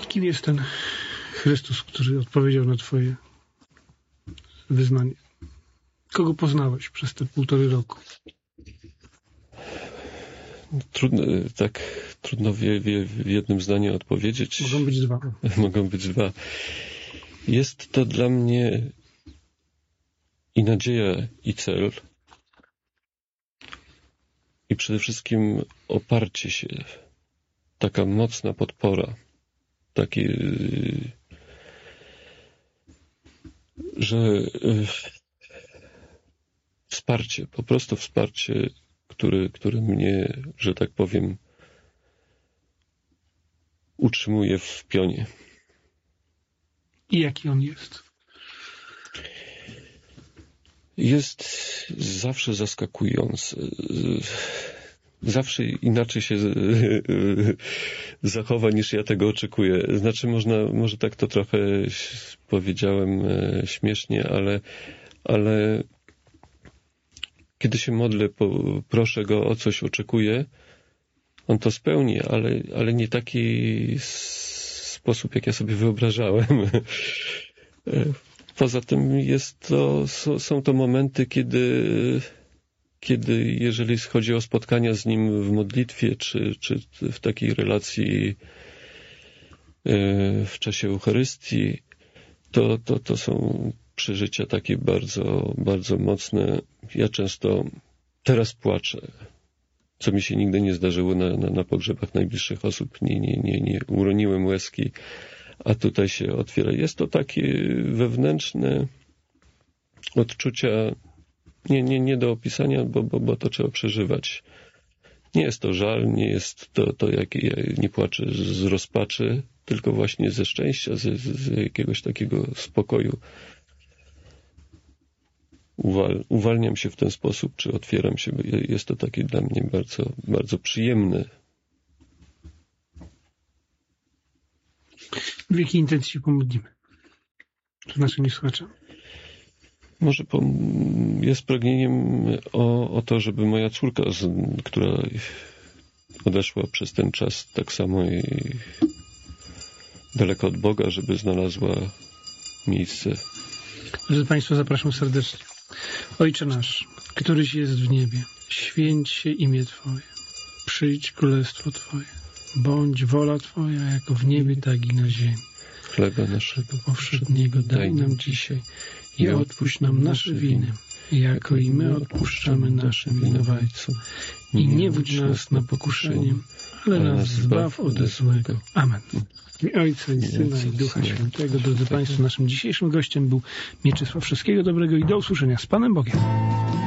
Kim jest ten Chrystus, który odpowiedział na twoje wyznanie? Kogo poznałeś przez te 1,5 roku? Trudno w jednym zdaniu odpowiedzieć. Mogą być 2. Mogą być 2. Jest to dla mnie i nadzieja, i cel. I przede wszystkim oparcie się. Taka mocna podpora. Takie, że wsparcie, po prostu wsparcie, które mnie, że tak powiem, utrzymuje w pionie. I jaki on jest? Jest zawsze zaskakujący. Zawsze inaczej się zachowa, niż ja tego oczekuję. Znaczy, może tak to trochę powiedziałem śmiesznie, ale kiedy się modlę, proszę Go o coś, oczekuję, On to spełni, ale nie taki sposób, jak ja sobie wyobrażałem. Poza tym są to momenty, kiedy jeżeli chodzi o spotkania z Nim w modlitwie, czy w takiej relacji w czasie Eucharystii, to są przeżycia takie bardzo, bardzo mocne. Ja często teraz płaczę, co mi się nigdy nie zdarzyło na pogrzebach najbliższych osób. Nie uroniłem łezki, a tutaj się otwiera. Jest to takie wewnętrzne odczucia, nie do opisania, bo to trzeba przeżywać. Nie jest to żal, nie jest to jak ja nie płaczę z rozpaczy, tylko właśnie ze szczęścia, z jakiegoś takiego spokoju. Uwalniam się w ten sposób, czy otwieram się, bo jest to takie dla mnie bardzo, bardzo przyjemne. W jakiej intencji się pomodlimy? Z naszymi słuchaczami. Może jest pragnieniem o to, żeby moja córka, która odeszła przez ten czas tak samo i daleko od Boga, żeby znalazła miejsce. Drodzy Państwo, zapraszam serdecznie. Ojcze nasz, któryś jest w niebie, święć się imię Twoje. Przyjdź królestwo Twoje. Bądź wola Twoja, jako w niebie, tak i na ziemi. Chleba naszego powszedniego daj nam dzisiaj i odpuść nam nasze winy, jako i my odpuszczamy naszym winowajcom. I nie wódź nas na pokuszenie, ale nas zbaw ode złego. Amen. W imię Ojca i Syna i Ducha Świętego. Drodzy Państwo, naszym dzisiejszym gościem był Mieczysław. Wszystkiego dobrego i do usłyszenia z Panem Bogiem.